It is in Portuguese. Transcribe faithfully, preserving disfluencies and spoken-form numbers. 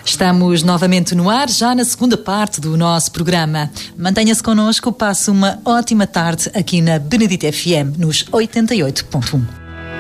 Estamos novamente no ar, já na segunda parte do nosso programa. Mantenha-se connosco, passe uma ótima tarde aqui na Benedito F M, nos oitenta e oito ponto um.